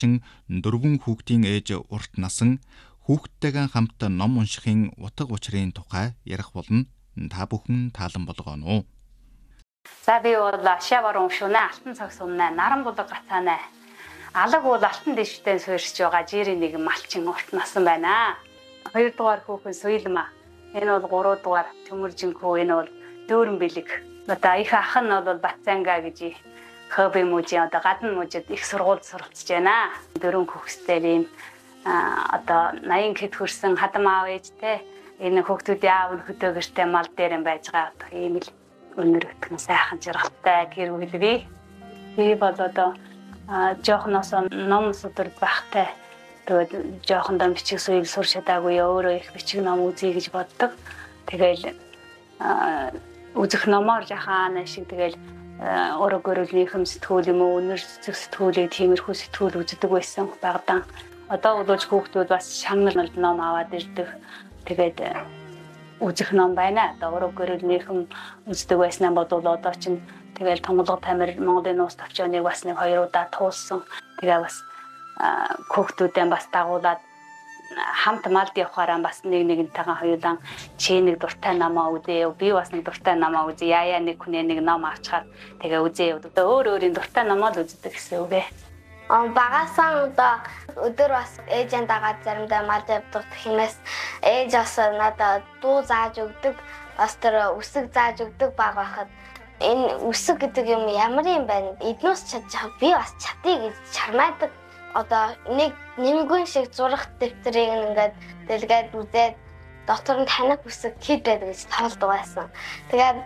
Дөрвөн хүүхдийн ээж урт насан хүүхдтэйгээ хамт ном уншихын утга учирын тухай ярих болно. Та бүхэн таалан болгоно уу? За би бол шавар уншуунаа, алтан цаг сумнаа, наран булаг гацаанаа. Алаг бол алтан дэвштэй суурьж байгаа жирийн нэг малчин урт насан байна. 2 дугаар хүүхэн Суйлма. Энэ бол 3 дугаар Төмөржинхүү, энэ бол Дүүрэн Бэлэг. Одоо их ах нь бол Батцанга гэж Хобби мужийн гадна мужид их сургуульд суралцж байна. 4 хүүхэдтэй ийм одоо 80 хэд хүрсэн хадам аав ээжтэй энэ хүүхдүүдийн аав нь хөдөөгөртэй мал дээр юм байж байгаа. Одоо ийм л өнөр өтгөн сайхан жаргалтай гэр бүл бий. Би бол одоо жоохноос ном судраг байхтай. Тэгээд жоохондоо бичиг суйг сур чадаагүй өөрөө их бичиг ном үзье гэж боддог. Тэгэл үзэх номоор жахан шиг тэгэл өрөө гөрөлнийхэм сэтгүүл юм уу өнөр цэцэг сэтгүүлээ тиймэрхүү сэтгүүл үздэг байсан багадан. Одоо бол хүүхдүүд бас шагналд ном аваад ирдэг. Тэгээд үзэх ном байна. Одоо өрөө гөрөлнийхэм үздэг байснаа бодвол одоо чинь тэгэл Тонголго Тамир Монголын нуус тавчааныг бас 1-2 удаа туулсан. Тэгээ бас хүүхдүүдээ бас дагуулад хамт малд явахаараа бас нэгнтэйгээ хоёулаа чи нэг дуртай намаа үзье. Би бас нэг дуртай намаа үзье. Яа нэг хүнээ нэг ном авчаад тэгээ үзье. Одоо өөрийн дуртай намаа л үздэг гэсэн үг ээ. Багасаа одоо өдөр бас ээжийн дагаад заримдаа мал явдаг хэмээс ээж бас надад дуу зааж өгдөг. Бас тэр үсэг зааж өгдөг баг байхад энэ үсэг гэдэг юм ямар юм байна? Эднээс чадчих би бас чадъя гэж чармаадаг. Одоо нэг нэмгүн шиг зурах дэвтрийг ингээд дэлгээд үзээд дотор нь танах үсэг хэд байдаг гэж тоолдог байсан. Тэгээд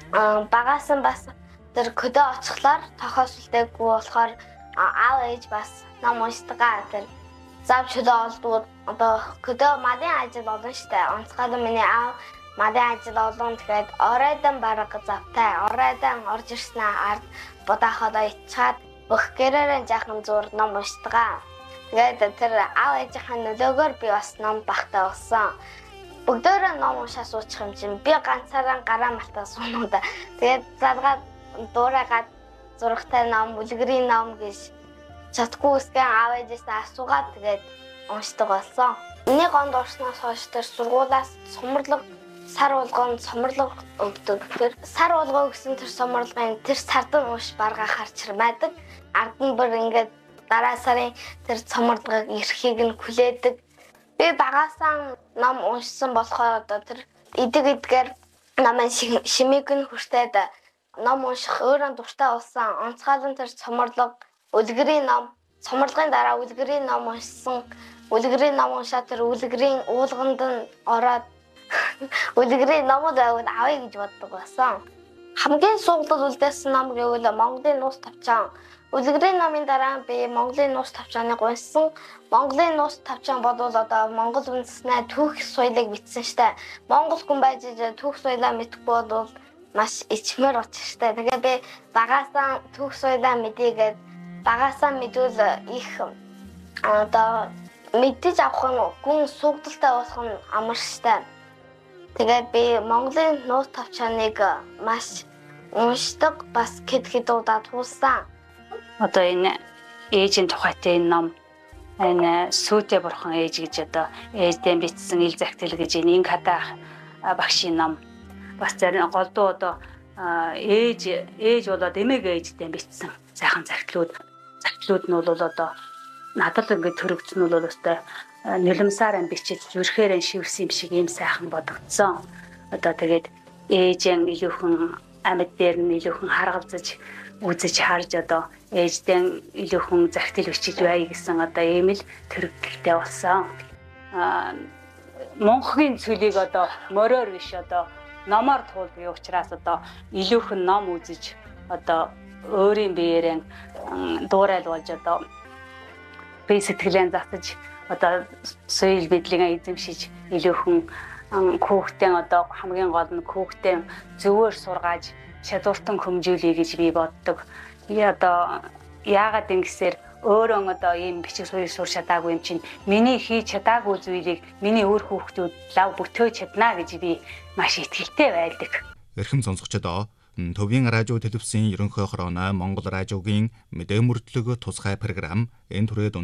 багаас нь бас тэр көдөө очихлоор тохиолдолтойггүй болохоор аав ээж бас ном уншдаг. Тэр зав чөлөө олдвол одоо көдөө малын ажил олон штэ. Онцгой миний аав малын ажил олон тэгээд оройдон бараг завтай оройдон орж ирснээр ард будаахадаа ичаад бүх гэрээрээ жаахан зур ном уншдаг. Тэгээд тэр аав ээжийнхээ нөлөөгөөр би бас ном багтаа болсон. Бүгдөө ном уншаа суучих юм чинь би ганцаараа гараа малтаа суунуудаа. Тэгээд залгаад дуурайгаад зурагтай ном, үлгэрийн ном гэж чадгүй үсгэн аав ээжээс асуугаад тэгээд уншдаг болсон. Нэг онд орсноос хойш тэр сургуулаас сумарлаг сар болгонд сумарлаг өгдөг. Тэр сар болгоо гэсэн тэр сумарлагын тэр сард нь ууш баргаа харч чармаадаг. Ард нь бүр ингээд дараа сарын тэр цомордгыг эрхийг нь хүлээдэг. Би багасаа ном уншсан болохоор одоо тэр эдгээр намын шимийг нь хүртээд ном унших өөрөө дуртай болсон. Онцгойлон тэр цоморлог үлгэрийн ном, цоморлогын дараа үлгэрийн ном уншсан. Үлгэрийн ном уншаад тэр үлгэрийн уулганд нь ороод үлгэрийн номууд авъя гэж боддог байсан. Хамгийн суугдал үлдээсэн ном гэвэл Монголын нуус тавчаан. Үлгэрийн номын дараа би Монголын нуус тавчааныг уншсан. Монголын нуус тавчаан бодвол одоо Монгол үндэснээ түүх соёлыг бичсэн штэ. Монгол хүн байж түүх соёлоо мэдэхгүй бол маш ичмэр учир штэ. Тэгээ би багасаа түүх соёлоо мэдээгээд багасаа мэдвэл их одоо мэдээж авах нь гүн суугдалтай болох нь амар штэ. Тэгээд би Монголын нуус тавчааныг маш уншдаг, бас хэд удаа туулсан. Одоо энэ ээжийн тухайтай энэ ном энэ Сүйтэй бурхан ээж гэж одоо ээждээ бичсэн ил загтал гэж энэ хадаа багшийн ном. Бас зарим голдуу одоо ээж болоод эмээг ээждээ бичсэн сайхан загтлууд нь бол одоо надад ингээд төрөгцөн нь бол өстой нөлөмсаар бичиж зүрхээр шивэрсэн юм шиг ийм сайхан бодогдсон. Одоо тэгээд ээжэн илүүхэн амьд дээр нь илүүхэн харгалзаж үзэж харж одоо ээждэн илүүхэн загтал бичиж бай гэсэн одоо ийм л төрөгдөлтэй болсон. Монхгийн цөлийг одоо мороор биш одоо номоор туулдаг учраас одоо илүүхэн ном үзэж одоо өөрийн биеэрээ дуурайлуулж одоо би сэтгэлээ засаж одоо соёл бидлэгээ эзэмшиж илүүхэн хүүхдээ одоо хамгийн гол нь хүүхдээ зөвөр сургааж чадвартан хөмжүүлэе гэж би боддог. Би одоо яагаад ингэсээр өөрөө одоо ийм бичиг суурь сурч чадаагүй юм чинь миний хийж чадаагүй зүйлийг миний өөр хүүхдүүд лав бүтээж чадна гэж би маш итгэлтэй байдаг. Эрхэм сонсогчдоо Төвийн радио телевизийн ерөнхий хорооны Монгол радиогийн мэдээ мөрдлөг тусгай програм энэ түрээд